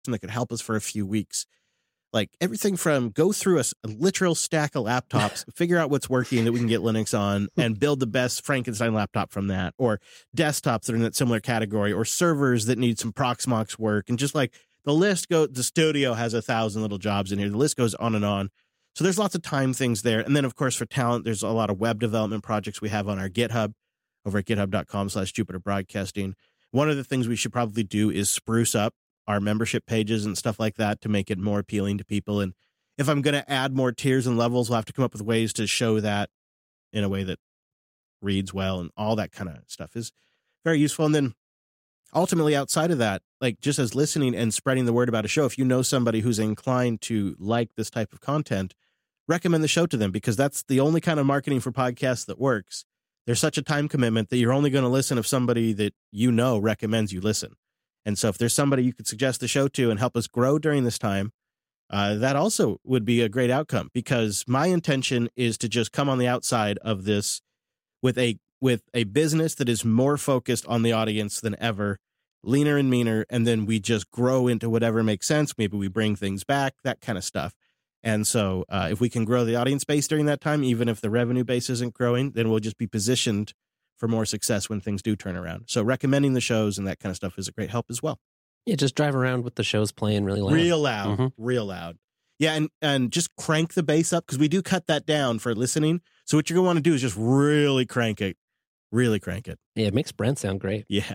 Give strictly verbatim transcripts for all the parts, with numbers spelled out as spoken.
that could help us for a few weeks. Like everything from go through a, a literal stack of laptops, figure out what's working that we can get Linux on, and build the best Frankenstein laptop from that, or desktops that are in that similar category, or servers that need some Proxmox work, and just like the list go. The studio has a thousand little jobs in here. The list goes on and on. So there's lots of time things there. And then, of course, for talent, there's a lot of web development projects we have on our GitHub over at github.com slash Jupiter Broadcasting. One of the things we should probably do is spruce up our membership pages and stuff like that to make it more appealing to people. And if I'm going to add more tiers and levels, we'll have to come up with ways to show that in a way that reads well, and all that kind of stuff is very useful. And then ultimately, outside of that, like just as listening and spreading the word about a show, if you know somebody who's inclined to like this type of content, recommend the show to them, because that's the only kind of marketing for podcasts that works. There's such a time commitment that you're only going to listen if somebody that you know recommends you listen. And so if there's somebody you could suggest the show to and help us grow during this time, uh, that also would be a great outcome, because my intention is to just come on the outside of this with a with a business that is more focused on the audience than ever, leaner and meaner, and then we just grow into whatever makes sense. Maybe we bring things back, that kind of stuff. And so uh, if we can grow the audience base during that time, even if the revenue base isn't growing, then we'll just be positioned for more success when things do turn around. So recommending the shows and that kind of stuff is a great help as well. Yeah, just drive around with the shows playing really loud. Real loud, mm-hmm. real loud. Yeah, and, and just crank the bass up, because we do cut that down for listening. So what you're going to want to do is just really crank it. Really crank it. Yeah, it makes Brent sound great. Yeah.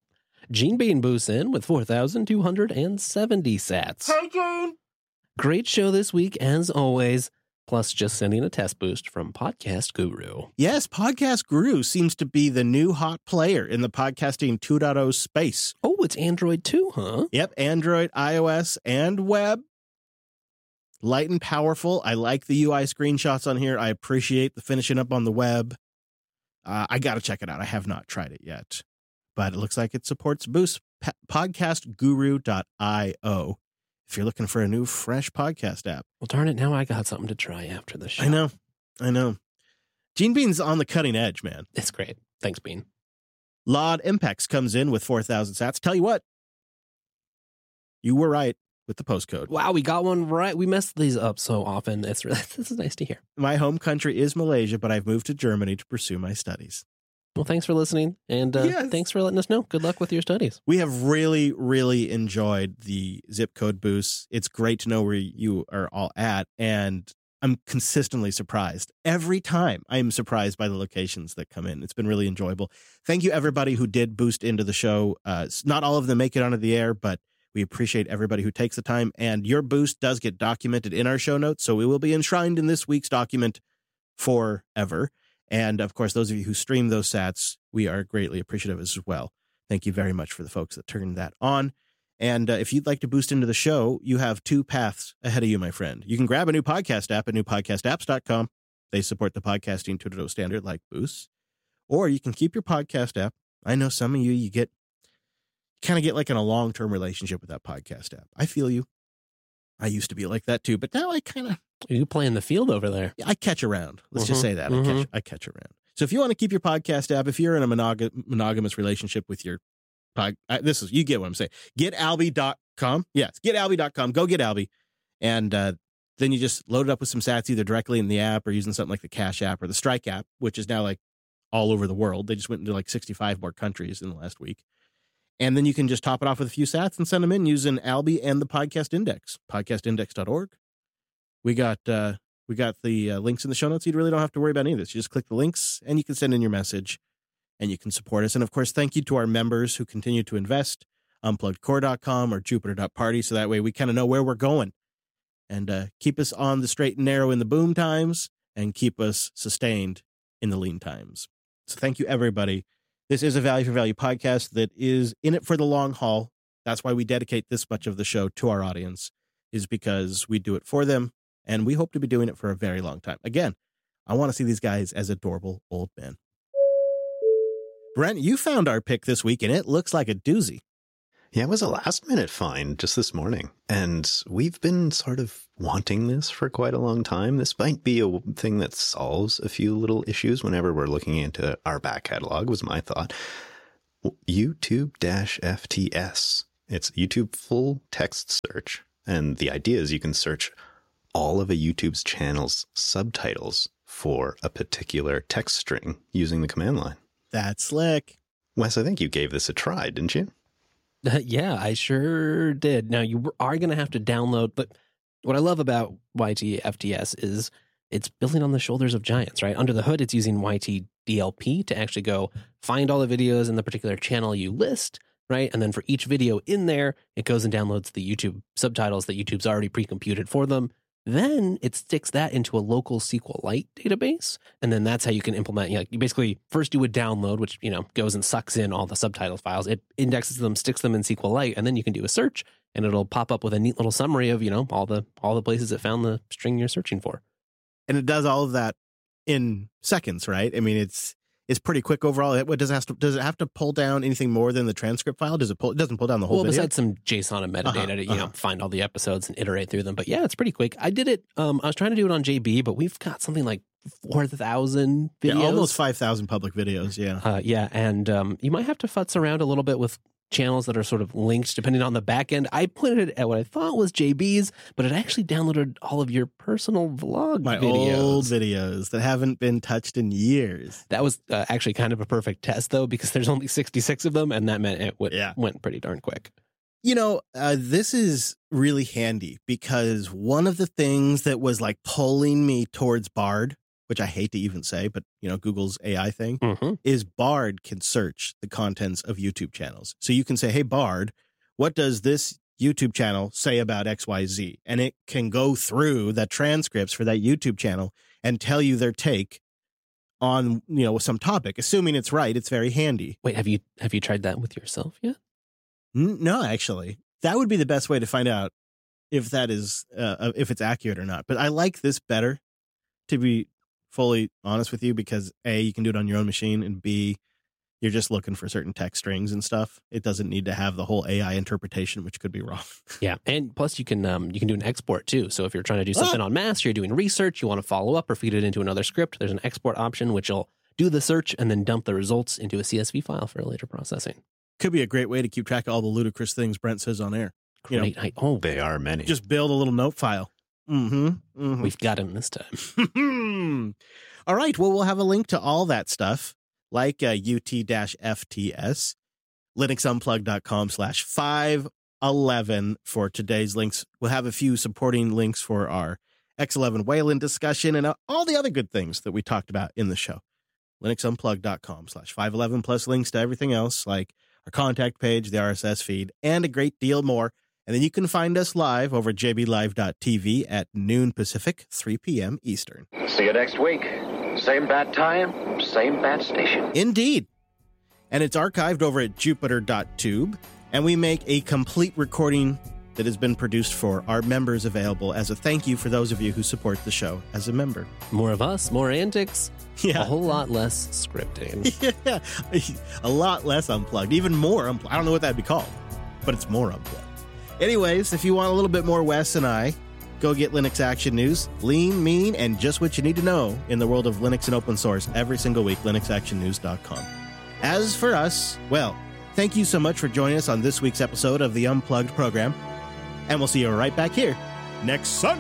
Gene Bean boosts in with four thousand two hundred seventy sats. Hey, Gene! Great show this week, as always. Plus, just sending a test boost from Podcast Guru. Yes, Podcast Guru seems to be the new hot player in the podcasting two point oh space. Oh, it's Android too, huh? Yep, Android, iOS, and web. Light and powerful. I like the U I screenshots on here. I appreciate the finishing up on the web. Uh, I got to check it out. I have not tried it yet, but it looks like it supports Boost. P- podcast guru dot io. If you're looking for a new, fresh podcast app. Well, darn it, now I got something to try after the show. I know. I know. Gene Bean's on the cutting edge, man. It's great. Thanks, Bean. Laud Impex comes in with four thousand sats. Tell you what, you were right with the postcode. Wow, we got one right. We mess these up so often. It's really, this is nice to hear. My home country is Malaysia, but I've moved to Germany to pursue my studies. Well, thanks for listening, and uh, yes. thanks for letting us know. Good luck with your studies. We have really, really enjoyed the zip code boosts. It's great to know where you are all at, and I'm consistently surprised. Every time I am surprised by the locations that come in. It's been really enjoyable. Thank you, everybody who did boost into the show. Uh, not all of them make it onto the air, but we appreciate everybody who takes the time, and your boost does get documented in our show notes, so it will be enshrined in this week's document forever. And, of course, those of you who stream those sats, we are greatly appreciative as well. Thank you very much for the folks that turned that on. And uh, if you'd like to boost into the show, you have two paths ahead of you, my friend. You can grab a new podcast app at new podcast apps dot com. They support the podcasting two point oh standard like Boost. Or you can keep your podcast app. I know some of you, you get kind of get like in a long-term relationship with that podcast app. I feel you. I used to be like that too, but now I kind of... You play in the field over there. I catch around. Let's mm-hmm. just say that. Mm-hmm. I catch I catch around. So if you want to keep your podcast app, if you're in a monog- monogamous relationship with your pod, uh, this is, you get what I'm saying. get alby dot com. Yes, get alby dot com. Go get Alby. And uh, then you just load it up with some sats either directly in the app or using something like the Cash app or the Strike app, which is now like all over the world. They just went into like sixty-five more countries in the last week. And then you can just top it off with a few sats and send them in using Alby and the Podcast Index, podcast index dot org. We got uh, we got the uh, links in the show notes. You really don't have to worry about any of this. You just click the links and you can send in your message and you can support us. And of course, thank you to our members who continue to invest, unplugged core dot com or jupiter dot party. So that way we kind of know where we're going and uh, keep us on the straight and narrow in the boom times and keep us sustained in the lean times. So thank you, everybody. This is a value for value podcast that is in it for the long haul. That's why we dedicate this much of the show to our audience, is because we do it for them. And we hope to be doing it for a very long time. Again, I want to see these guys as adorable old men. Brent, you found our pick this week, and it looks like a doozy. Yeah, it was a last-minute find just this morning. And we've been sort of wanting this for quite a long time. This might be a thing that solves a few little issues whenever we're looking into our back catalog, was my thought. YouTube F T S It's YouTube full text search. And the idea is you can search all of a YouTube's channel's subtitles for a particular text string using the command line. That's slick. Wes, I think you gave this a try, didn't you? Uh, yeah, I sure did. Now, you are going to have to download, but what I love about Y T F T S is it's building on the shoulders of giants, right? Under the hood, it's using Y T D L P to actually go find all the videos in the particular channel you list, right? And then for each video in there, it goes and downloads the YouTube subtitles that YouTube's already pre-computed for them. Then it sticks that into a local SQLite database. And then that's how you can implement, you know, you basically first do a download, which, you know, goes and sucks in all the subtitle files. It indexes them, sticks them in SQLite, and then you can do a search and it'll pop up with a neat little summary of, you know, all the, all the places it found the string you're searching for. And it does all of that in seconds, right? I mean, it's, it's pretty quick overall. What does it have to, does it have to pull down anything more than the transcript file? Does it pull, it doesn't pull down the whole well, video? Besides some JSON and metadata Uh-huh, to, you uh-huh. know, find all the episodes and iterate through them. But yeah, it's pretty quick. I did it. Um, I was trying to do it on J B, but we've got something like four thousand videos. Yeah, almost five thousand public videos. Yeah. Uh, yeah. And um, you might have to futz around a little bit with channels that are sort of linked depending on the back end. I put it at what I thought was J B's, but it actually downloaded all of your personal vlog My videos. old videos that haven't been touched in years. That was uh, actually kind of a perfect test, though, because there's only sixty-six of them, and that meant it w- Yeah. went pretty darn quick. You know, uh, this is really handy because one of the things that was like pulling me towards Bard, which I hate to even say, but, you know, Google's A I thing, Mm-hmm. is Bard can search the contents of YouTube channels. So you can say, hey, Bard, what does this YouTube channel say about X Y Z? And it can go through the transcripts for that YouTube channel and tell you their take on, you know, some topic. Assuming it's right, it's very handy. Wait, have you have you tried that with yourself yet? N- No, actually, that would be the best way to find out if that is, uh, if it's accurate or not. But I like this better, to be fully honest with you, because A, you can do it on your own machine, and B, you're just looking for certain text strings and stuff. It doesn't need to have the whole A I interpretation, which could be wrong. Yeah, and plus you can um, you can do an export too. So if you're trying to do something Ah. on mass, you're doing research, you want to follow up or feed it into another script, there's an export option which will do the search and then dump the results into a C S V file for later processing. Could be a great way to keep track of all the ludicrous things Brent says on air. You know, Great. I, oh, They are many. Just build a little note file. Mm-hmm. mm-hmm. we've got him this time. All right. Well, we'll have a link to all that stuff, like uh, U T F T S, linuxunplug.com slash 511 for today's links. We'll have a few supporting links for our X eleven Wayland discussion and uh, all the other good things that we talked about in the show. linuxunplug.com slash 511 plus links to everything else, like our contact page, the R S S feed, and a great deal more. And then you can find us live over j b live dot t v at noon Pacific, three p.m. Eastern. See you next week. Same bat time, same bat station. Indeed. And it's archived over at jupiter dot tube, and we make a complete recording that has been produced for our members available as a thank you for those of you who support the show as a member. More of us, more antics, a Yeah. whole lot less scripting. Yeah. A lot less unplugged, even more unplugged. I don't know what that'd be called, but it's more unplugged. Anyways, if you want a little bit more Wes and I, go get Linux Action News, lean, mean, and just what you need to know in the world of Linux and open source every single week, linux action news dot com. As for us, well, thank you so much for joining us on this week's episode of the Unplugged program, and we'll see you right back here next Sunday.